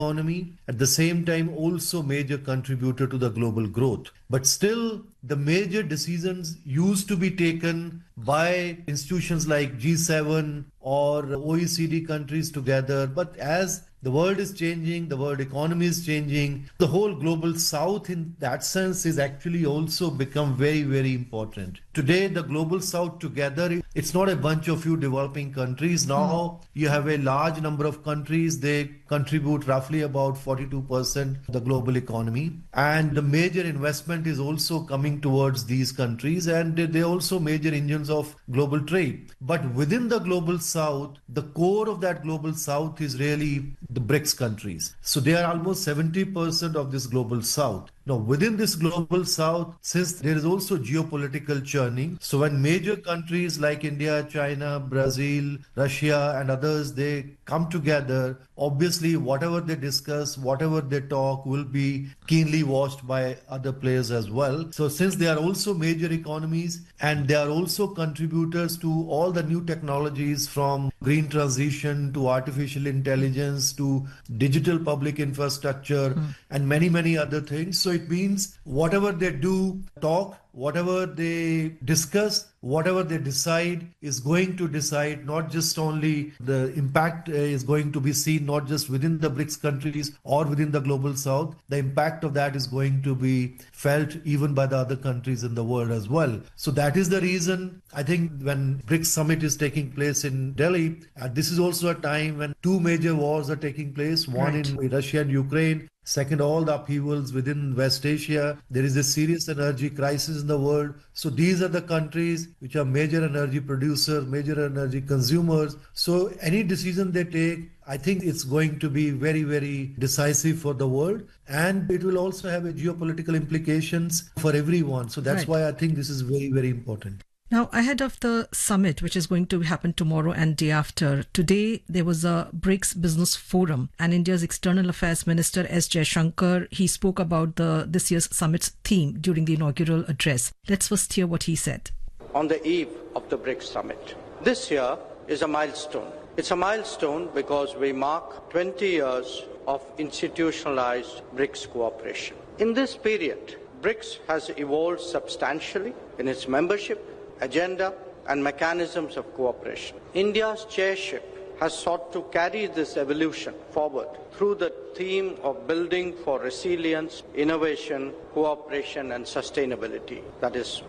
economy, at the same time also major contributor to the global growth. But still, the major decisions used to be taken by institutions like G7 or OECD countries together. But as the world is changing, the world economy is changing, the whole global south in that sense is actually also become very, very important. Today, the global south together, it's not a bunch of few developing countries. Now you have a large number of countries. They contribute roughly about 42% of the global economy. And the major investment is also coming towards these countries. And they're also major engines of global trade. But within the global south, the core of that global south is really the BRICS countries. So they are almost 70% of this global south. Now, within this global south, since there is also geopolitical churning, so when major countries like India, China, Brazil, Russia, and others, they come together, obviously, whatever they discuss, whatever they talk will be keenly watched by other players as well. So since they are also major economies and they are also contributors to all the new technologies from green transition to artificial intelligence to digital public infrastructure and many, many other things. So it means whatever they do, talk, whatever they discuss, whatever they decide is going to decide not just only the impact is going to be seen not just within the BRICS countries or within the global south, the impact of that is going to be felt even by the other countries in the world as well. So that is the reason I think when BRICS summit is taking place in Delhi, this is also a time when two major wars are taking place, one in Russia and Ukraine. Second, all the upheavals within West Asia. There is a serious energy crisis in the world. So these are the countries which are major energy producers, major energy consumers. So any decision they take, I think it's going to be very, very decisive for the world. And it will also have a geopolitical implications for everyone. So that's why I think this is very, very important. Now, ahead of the summit, which is going to happen tomorrow and day after, today there was a BRICS Business Forum and India's External Affairs Minister S. Jaishankar, he spoke about this year's summit's theme during the inaugural address. Let's first hear what he said. On the eve of the BRICS Summit, this year is a milestone. It's a milestone because we mark 20 years of institutionalized BRICS cooperation. In this period, BRICS has evolved substantially in its membership, agenda and mechanisms of cooperation. India's chairship has sought to carry this evolution forward through the theme of building for resilience, innovation, cooperation and sustainability, that is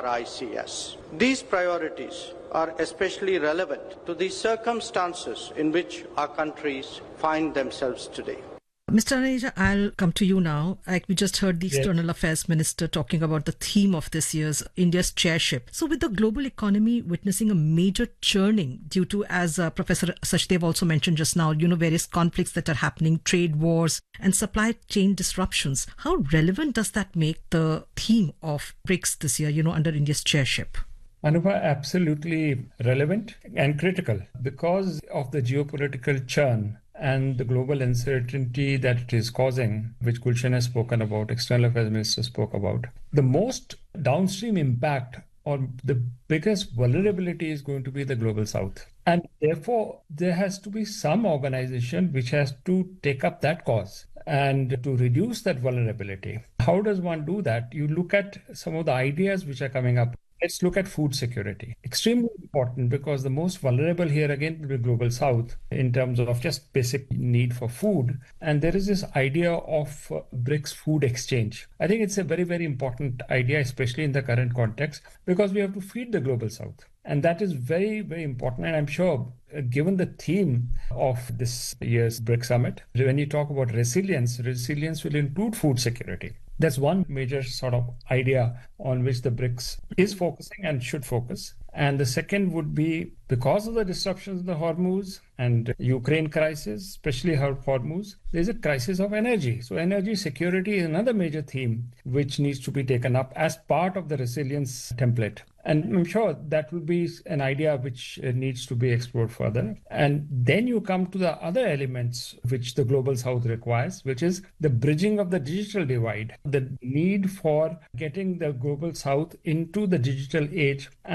BRICS. These priorities are especially relevant to the circumstances in which our countries find themselves today. Mr. Aneja, I'll come to you now. We just heard the External Affairs Minister talking about the theme of this year's India's chairship. So with the global economy witnessing a major churning due to, as Professor Sachdev also mentioned just now, various conflicts that are happening, trade wars and supply chain disruptions, how relevant does that make the theme of BRICS this year, under India's chairship? Anubha, absolutely relevant and critical because of the geopolitical churn and the global uncertainty that it is causing, which Gulshan has spoken about, External Affairs Minister spoke about. The most downstream impact or the biggest vulnerability is going to be the global south. And therefore, there has to be some organization which has to take up that cause and to reduce that vulnerability. How does one do that? You look at some of the ideas which are coming up. Let's look at food security. Extremely important because the most vulnerable here again will be global south in terms of just basic need for food. And there is this idea of BRICS food exchange. I think it's a very, very important idea, especially in the current context, because we have to feed the global south. And that is very, very important. And I'm sure, given the theme of this year's BRICS Summit, when you talk about resilience will include food security. That's one major sort of idea on which the BRICS is focusing and should focus. And the second would be because of the disruptions in the Hormuz and Ukraine crisis, especially Hormuz, there's a crisis of energy. So energy security is another major theme which needs to be taken up as part of the resilience template. And I'm sure that will be an idea which needs to be explored further. And then you come to the other elements which the Global South requires, which is the bridging of the digital divide, the need for getting the Global South into the digital age and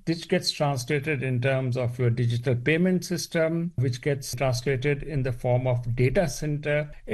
which gets translated in terms of your digital payment system, which gets translated in the form of data center.